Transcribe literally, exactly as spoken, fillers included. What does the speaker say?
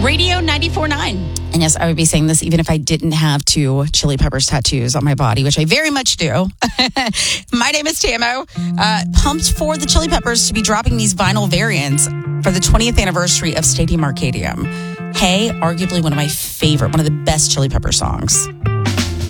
Radio ninety-four point nine. And yes, I would be saying this even if I didn't have two Chili Peppers tattoos on my body, which I very much do. My name is Tamo. Uh, pumped for the Chili Peppers to be dropping these vinyl variants for the twentieth anniversary of Stadium Arcadium. Hey, arguably one of my favorite, one of the best Chili Pepper songs.